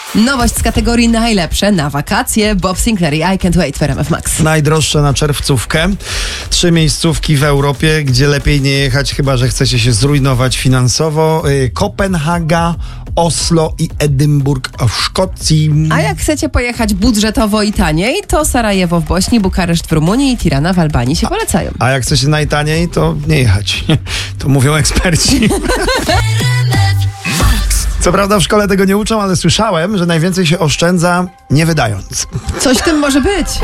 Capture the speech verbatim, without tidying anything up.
Nowość z kategorii najlepsze na wakacje. Bob Sinclair i I Can't Wait w R M F Max. Najdroższe na czerwcówkę. Trzy miejscówki w Europie, gdzie lepiej nie jechać, chyba że chcecie się zrujnować finansowo. Kopenhaga, Oslo i Edynburg w Szkocji. A jak chcecie pojechać budżetowo i taniej, to Sarajewo w Bośni, Bukareszt w Rumunii i Tirana w Albanii się polecają. A jak chcecie najtaniej, to nie jechać. To mówią eksperci. Co prawda w szkole tego nie uczą, ale słyszałem, że najwięcej się oszczędza nie wydając. Coś w tym może być.